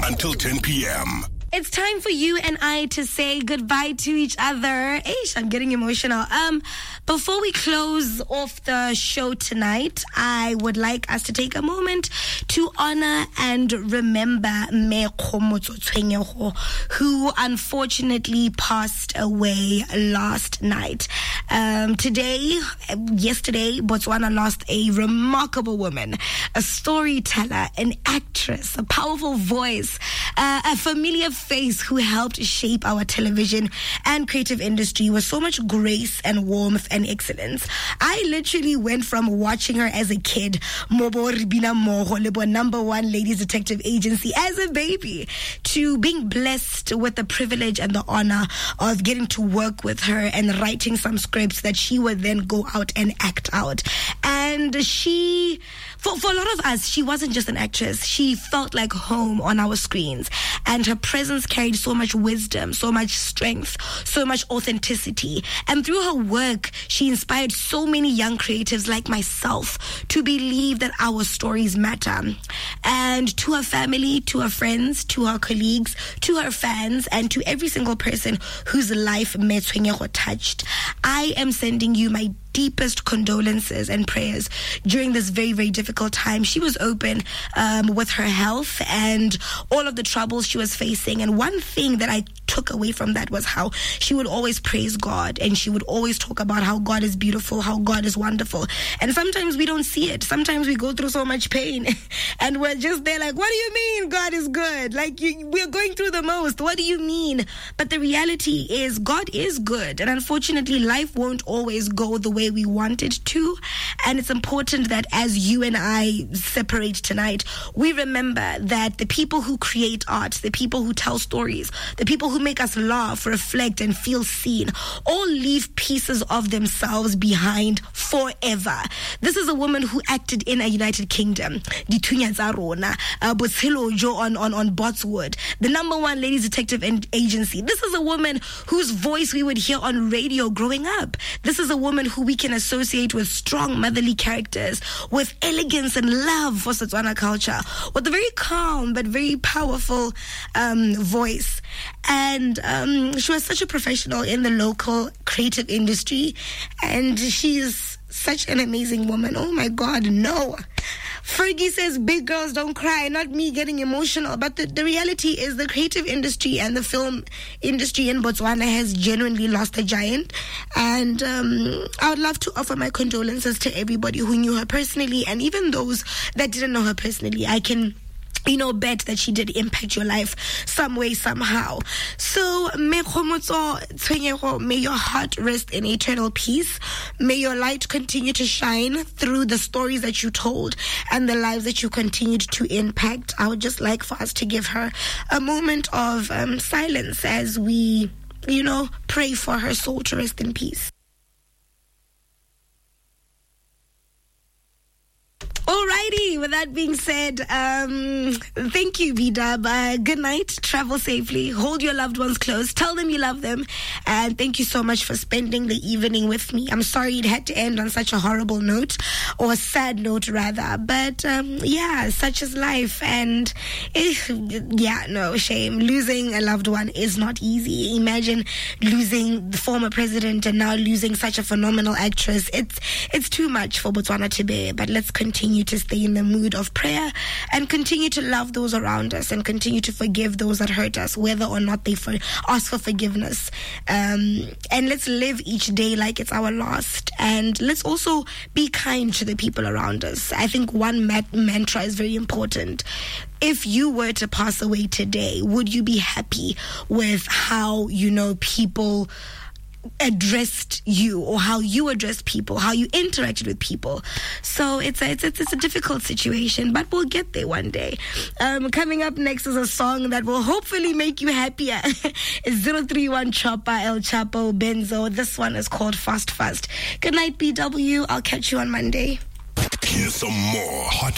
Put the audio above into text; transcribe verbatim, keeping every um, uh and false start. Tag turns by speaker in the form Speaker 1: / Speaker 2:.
Speaker 1: until ten p.m.
Speaker 2: It's time for you and I to say goodbye to each other. Eish, I'm getting emotional. Um, before we close off the show tonight, I would like us to take a moment to honor and remember Me Khomotso Tshwenyeho, who unfortunately passed away last night. Um, today, yesterday, Botswana lost a remarkable woman, a storyteller, an actress, a powerful voice, uh, a familiar face who helped shape our television and creative industry with so much grace and warmth and excellence. I literally went from watching her as a kid, Mobo Ribina Moho, Lebo number one ladies detective agency, as a baby, to being blessed with the privilege and the honor of getting to work with her and writing some scripts that she would then go out and act out. And she, for, for a lot of us, she wasn't just an actress. She felt like home on our screens. And her presence carried so much wisdom, so much strength, so much authenticity. And through her work, she inspired so many young creatives like myself to believe that our stories matter. And to her family, to her friends, to her colleagues, to her fans, and to every single person whose life Me Tshwenyeho touched, I am sending you my deepest condolences and prayers during this very, very difficult time. She was open um, with her health and all of the troubles she was facing. And one thing that I took away from that was how she would always praise God, and she would always talk about how God is beautiful, how God is wonderful. And sometimes we don't see it. Sometimes we go through so much pain and we're just there like, what do you mean God is good? Like, you, we're going through the most. What do you mean? But the reality is God is good. And unfortunately, life won't always go the way we want it to. And it's important that as you and I separate tonight, we remember that the people who create art, the people who tell stories, the people who make us laugh, reflect, and feel seen, all leave pieces of themselves behind forever. This is a woman who acted in a United Kingdom, Dithunya tsa rona, uh, Botshelo Jo on, on, on Botswood, the number one ladies detective and agency. This is a woman whose voice we would hear on radio growing up. This is a woman who we can associate with strong motherly characters, with elegance and love for Setswana culture, with a very calm but very powerful um, voice. And um, she was such a professional in the local creative industry, and she's such an amazing woman. Oh my God, no. Fergie says big girls don't cry, not me getting emotional. But the, the reality is the creative industry and the film industry in Botswana has genuinely lost a giant. And um, I would love to offer my condolences to everybody who knew her personally, and even those that didn't know her personally. I can you know, bet that she did impact your life some way, somehow. So, Me Khomotso Tshwenyeho, may your heart rest in eternal peace. May your light continue to shine through the stories that you told and the lives that you continued to impact. I would just like for us to give her a moment of um, silence as we, you know, pray for her soul to rest in peace. Alrighty, with that being said, um, thank you, B-Dub. Uh, good night, travel safely, hold your loved ones close, tell them you love them, and thank you so much for spending the evening with me. I'm sorry it had to end on such a horrible note, or a sad note rather, but um, yeah, such is life, and eh, yeah, no shame. Losing a loved one is not easy. Imagine losing the former president and now losing such a phenomenal actress. It's, it's too much for Botswana to bear, but let's continue to stay in the mood of prayer and continue to love those around us and continue to forgive those that hurt us, whether or not they for, ask for forgiveness. Um, and let's live each day like it's our last. And let's also be kind to the people around us. I think one mat- mantra is very important. If you were to pass away today, would you be happy with how, you know, people addressed you, or how you addressed people, how you interacted with people? So it's a, it's, a, it's a difficult situation, but we'll get there one day. Um, coming up next is a song that will hopefully make you happier. It's zero three one Chopper, El Chapo, Benzo. This one is called Fast Fast. Good night, B W. I'll catch you on Monday.
Speaker 1: Here's some more hot